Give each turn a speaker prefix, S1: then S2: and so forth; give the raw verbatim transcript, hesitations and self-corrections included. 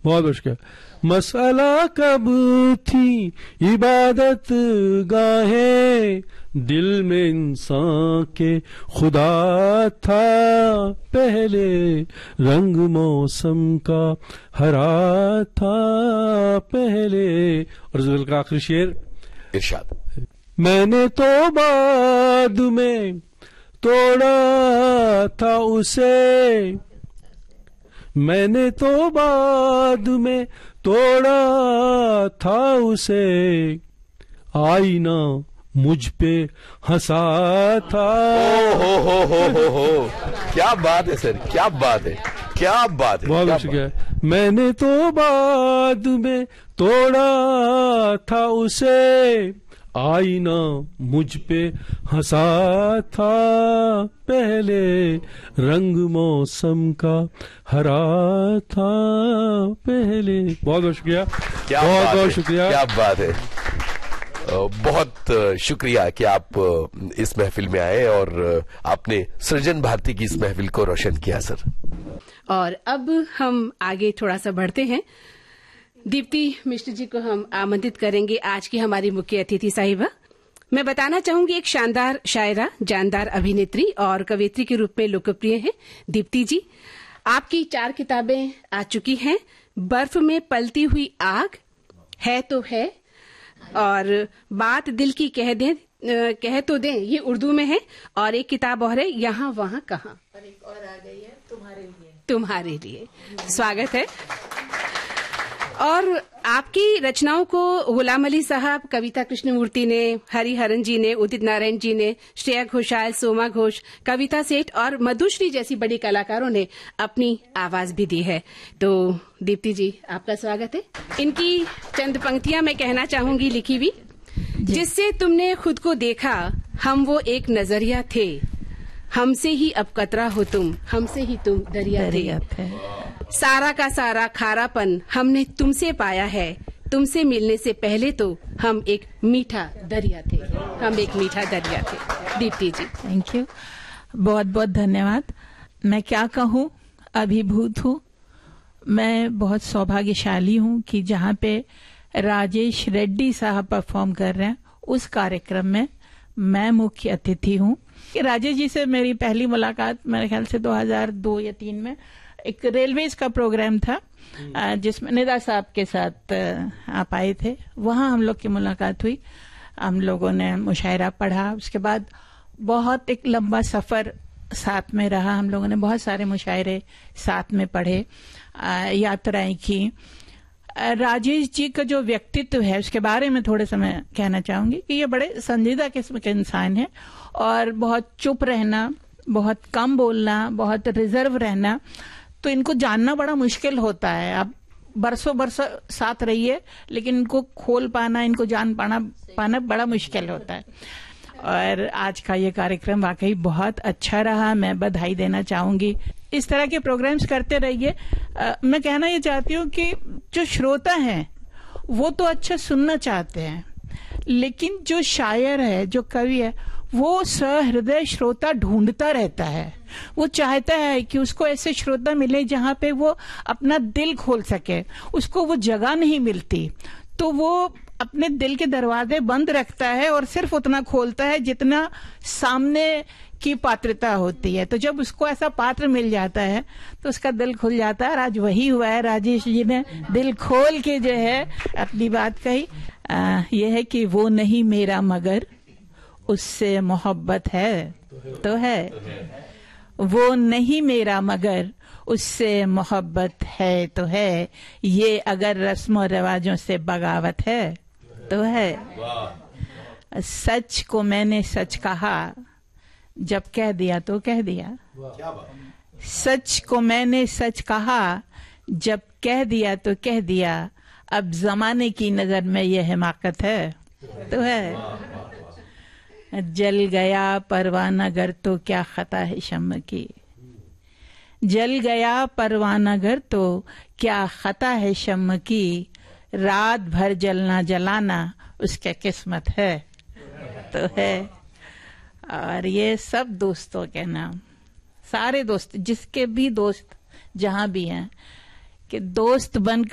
S1: बहुत मुश्किल। मसला कब थी इबादत गाहे, दिल में इंसान के खुदा था पहले, रंग मौसम का हरा था पहले। और ज़ुल्फ़ का आखिरी शेर
S2: इरशाद।
S1: मैंने तो बाद में तोड़ा था उसे, मैंने तो बाद में तोड़ा था उसे, आईना मुझ पे हंसा था।
S2: ओ हो हो हो हो हो, क्या बात है सर, क्या बात है, क्या बात है,
S1: बहुत शुक्रिया। मैंने तो बाद में तोड़ा था उसे, आईना मुझ पे हंसा था पहले, रंग मौसम का हरा था पहले। बहुत बहुत शुक्रिया,
S2: क्या
S1: बहुत
S2: बात
S1: बहुत
S2: है,
S1: शुक्रिया,
S2: क्या बात है। बहुत शुक्रिया कि आप इस महफिल में आए और आपने सृजन भारती की इस महफिल को रोशन किया सर।
S3: और अब हम आगे थोड़ा सा बढ़ते हैं। दीप्ति मिश्र जी को हम आमंत्रित करेंगे, आज की हमारी मुख्य अतिथि साहिबा। मैं बताना चाहूंगी, एक शानदार शायरा, जानदार अभिनेत्री और कवयित्री के रूप में लोकप्रिय हैं दीप्ति जी। आपकी चार किताबें आ चुकी हैं। बर्फ में पलती हुई आग, है तो है, और बात दिल की कह दे कह तो दें, ये उर्दू में है। और एक किताब और है, यहाँ वहाँ कहाँ, और एक और आ गई है, तुम्हारे लिए तुम्हारे लिए। स्वागत है। और आपकी रचनाओं को गुलाम अली साहब, कविता कृष्णमूर्ति ने, हरिहरन जी ने, उदित नारायण जी ने, श्रेया घोषाल, सोमा घोष, कविता सेठ और मधुश्री जैसी बड़ी कलाकारों ने अपनी आवाज भी दी है। तो दीप्ति जी, आपका स्वागत है। इनकी चंद पंक्तियां मैं कहना चाहूंगी लिखी हुई। जिससे तुमने खुद को देखा, हम वो एक नजरिया थे, हमसे ही अब कतरा हो तुम, हमसे ही तुम दरिया थे। सारा का सारा खारापन हमने तुमसे पाया है, तुमसे मिलने से पहले तो हम एक मीठा दरिया थे, हम एक मीठा दरिया थे। दीप्ति जी,
S4: थैंक यू, बहुत बहुत धन्यवाद। मैं क्या कहूँ, अभिभूत हूँ। मैं बहुत सौभाग्यशाली हूँ कि जहाँ पे राजेश रेड्डी साहब परफॉर्म कर रहे हैं, उस कार्यक्रम में मैं मुख्य अतिथि हूँ। राजेश जी से मेरी पहली मुलाकात मेरे ख्याल से दो हज़ार दो या तीन में एक रेलवेज का प्रोग्राम था, जिसमें निदा साहब के साथ आप आए थे। वहाँ हम लोग की मुलाकात हुई, हम लोगों ने मुशायरा पढ़ा। उसके बाद बहुत एक लंबा सफर साथ में रहा, हम लोगों ने बहुत सारे मुशायरे साथ में पढ़े, यात्राएं की। राजेश जी का जो व्यक्तित्व है उसके बारे में थोड़े समय कहना चाहूंगी कि ये बड़े संजीदा किस्म के इंसान है, और बहुत चुप रहना, बहुत कम बोलना, बहुत रिजर्व रहना, तो इनको जानना बड़ा मुश्किल होता है। आप बरसों बरसों साथ रहिए, लेकिन इनको खोल पाना, इनको जान पाना पाना बड़ा मुश्किल होता है। और आज का ये कार्यक्रम वाकई बहुत अच्छा रहा, मैं बधाई देना चाहूंगी। इस तरह के प्रोग्राम्स करते रहिए। मैं कहना ये चाहती हूँ कि जो श्रोता हैं वो तो अच्छा सुनना चाहते हैं, लेकिन जो शायर है, जो कवि है, वो सहृदय श्रोता ढूंढता रहता है। वो चाहता है कि उसको ऐसे श्रोता मिले जहाँ पे वो अपना दिल खोल सके। उसको वो जगह नहीं मिलती, तो वो अपने दिल के दरवाजे बंद रखता है और सिर्फ उतना खोलता है जितना सामने की पात्रता होती है। तो जब उसको ऐसा पात्र मिल जाता है तो उसका दिल खुल जाता है। और आज वही हुआ है, राजेश जी ने दिल खोल के जो है अपनी बात कही। आ, ये है कि वो नहीं मेरा मगर उससे मोहब्बत है तो है, वो नहीं मेरा मगर उससे मोहब्बत है तो है, ये अगर रस्म और रिवाजों से बगावत है तो है। सच को मैंने सच कहा, जब कह दिया तो कह दिया। सच को मैंने सच कहा, जब कह दिया तो कह दिया, अब जमाने की नजर में ये हिमाकत है तो है। जल गया परवाना घर तो क्या खता है शम्म की, जल गया परवाना घर तो क्या खता है शम्म की, रात भर जलना जलाना उसके किस्मत है तो है। और ये सब दोस्तों के नाम, सारे दोस्त, जिसके भी दोस्त जहां भी हैं, कि दोस्त बनकर